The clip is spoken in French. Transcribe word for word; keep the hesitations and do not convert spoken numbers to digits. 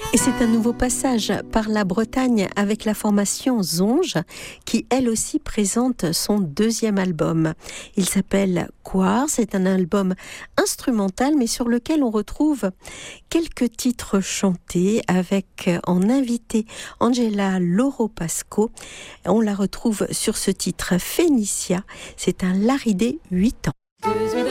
Et c'est un nouveau passage par la Bretagne avec la formation Zonge qui elle aussi présente son deuxième album. Il s'appelle Quar, c'est un album instrumental mais sur lequel on retrouve quelques titres chantés avec en invité Angela Loro-Pasco. On la retrouve sur ce titre Phénicia, c'est un Laridé huit ans.